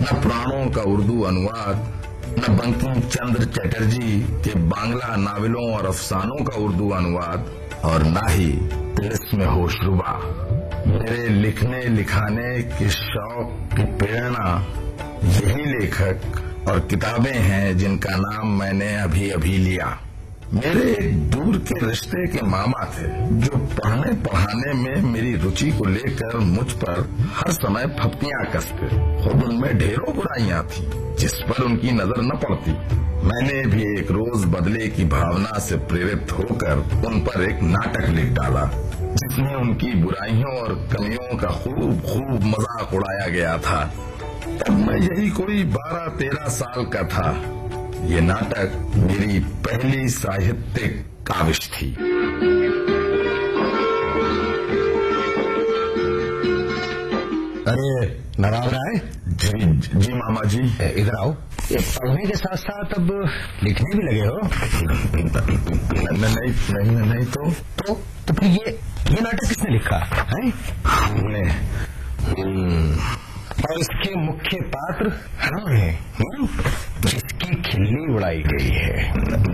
न पुराणों का उर्दू अनुवाद, न बंकिम चंद्र चटर्जी के बांग्ला नावलों और अफसानों का उर्दू अनुवाद, और न ही तिलिस्म होशरुबा। मेरे लिखने लिखाने के शौक की प्रेरणा यही लेखक और किताबें हैं जिनका नाम मैंने अभी अभी लिया। मेरे एक दूर के रिश्ते के मामा थे जो पढ़ने पढ़ाने में मेरी रुचि को लेकर मुझ पर हर समय फप्तियां कसते। खुद उनमें ढेरों बुराइयां थी जिस पर उनकी नजर न पड़ती। मैंने भी एक रोज बदले की भावना से प्रेरित होकर उन पर एक नाटक लिख डाला जिसमें उनकी बुराइयों और कमियों का खूब खूब मजाक उड़ाया गया था। तब मैं यही कोई 12-13 साल का था। ये नाटक मेरी पहली साहित्यिक काविश थी। अरे नवाब राय। जी मामा जी। इधर आओ। ये पढ़ने के साथ साथ अब लिखने भी लगे हो? नहीं तो फिर ये नाटक किसने लिखा है? हमने। और इसके मुख्य पात्र हम हैं जिसकी खिल्ली उड़ाई गई है।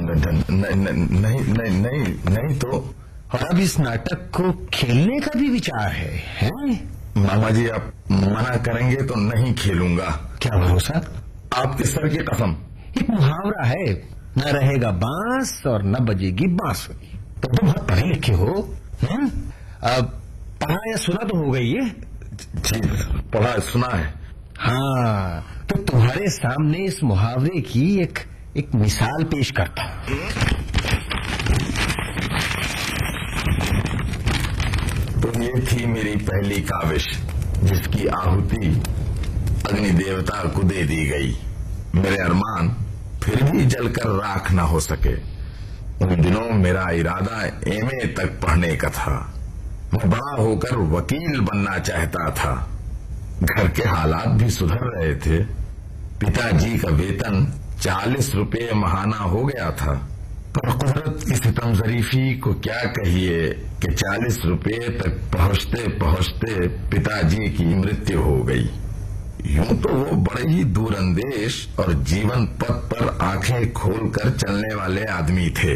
नहीं तो। और अब इस नाटक को खेलने का भी विचार है? मामा जी आप मना करेंगे तो नहीं खेलूंगा। क्या भरोसा? आपके सर की कसम। एक मुहावरा है, न रहेगा बांस और न बजेगी बांसुरी। तो तुम बहुत पढ़े लिखे हो। अब पढ़ा या सुना तो हो गई है? जी पढ़ा सुना है। हाँ, तो तुम्हारे सामने इस मुहावरे की एक मिसाल पेश करता। तो ये थी मेरी पहली काविश जिसकी आहुति अग्नि देवता को दे दी गई। मेरे अरमान फिर भी जलकर राख न हो सके। उन दिनों मेरा इरादा एमए तक पढ़ने का था। मैं बड़ा होकर वकील बनना चाहता था। घर के हालात भी सुधर रहे थे। पिताजी का वेतन 40 रुपये महाना हो गया था। पर कुदरत की सितम ज़रीफी को क्या कहिए कि 40 रुपये तक पहुंचते पहुंचते पिताजी की मृत्यु हो गई। यूं तो वो बड़े ही दूरंदेश और जीवन पथ पर आंखें खोलकर चलने वाले आदमी थे,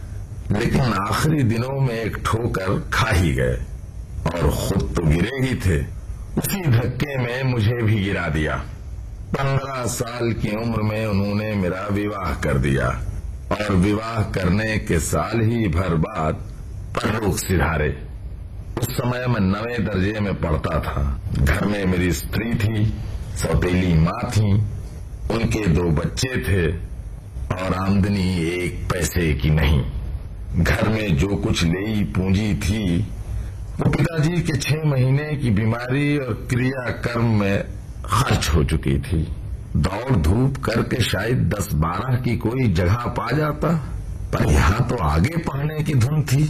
लेकिन आखिरी दिनों में एक ठोकर खा ही गए और खुद तो गिरे ही थे। उसी धक्के में मुझे भी गिरा दिया। 15 साल की उम्र में उन्होंने मेरा विवाह कर दिया और विवाह करने के साल ही भर बाद परलोक सिधारे। उस समय मैं 9वें दर्जे में पढ़ता था। घर में मेरी स्त्री थी, सौतेली माँ थी, उनके 2 बच्चे थे और आमदनी 1 पैसे की नहीं। घर में जो कुछ लेई पूंजी थी वो पिताजी के 6 महीने की बीमारी और क्रियाकर्म में खर्च हो चुकी थी। दौड़ धूप करके शायद 10-12 की कोई जगह पा जाता, पर यहाँ तो आगे पढ़ने की धुन थी।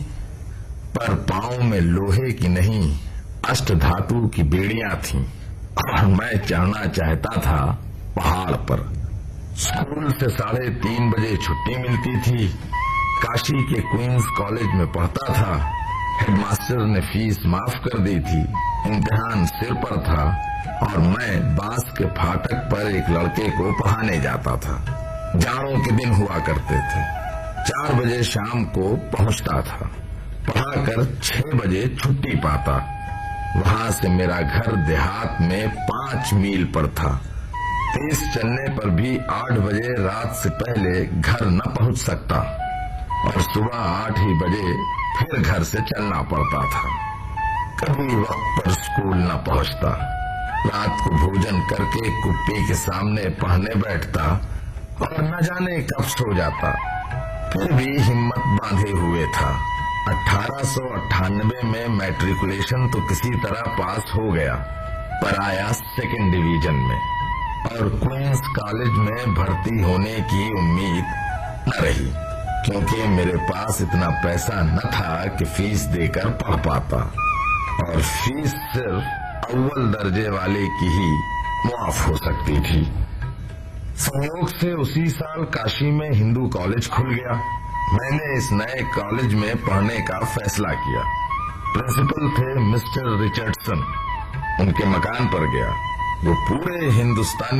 पर पांव में लोहे की नहीं अष्ट धातु की बेड़ियां थीं और मैं चढ़ना चाहता था पहाड़ पर। स्कूल से 3:30 बजे छुट्टी मिलती थी। काशी के क्वींस कॉलेज में पढ़ता था। हेडमास्टर ने फीस माफ कर दी थी। इम्तिहान सिर पर था और मैं बांस के फाटक पर एक लड़के को पढ़ाने जाता था। जाड़ों के दिन हुआ करते थे। 4 बजे शाम को पहुंचता था। पढ़ाकर 6 बजे छुट्टी पाता। वहां से मेरा घर देहात में 5 मील पर था। तेज चलने पर भी 8 बजे रात से पहले घर न पहुंच सकता और सुबह 8 ही बजे फिर घर से चलना पड़ता था। कभी वक्त पर स्कूल न पहुंचता। रात को भोजन करके कुप्पी के सामने पढ़ने बैठता और न जाने कब सो जाता। फिर भी हिम्मत बांधे हुए था। 1898 में मैट्रिकुलेशन तो किसी तरह पास हो गया, पर आया 2nd डिवीजन में और क्वींस कॉलेज में भर्ती होने की उम्मीद न रही, क्योंकि मेरे पास इतना पैसा न था कि फीस देकर पढ़ पाता और फीस सिर्फ अव्वल दर्जे वाले की ही मुआफ हो सकती थी। संयोग से उसी साल काशी में हिंदू कॉलेज खुल गया। मैंने इस नए कॉलेज में पढ़ने का फैसला किया। प्रिंसिपल थे मिस्टर रिचर्डसन। उनके मकान पर गया। वो पूरे हिंदुस्तानी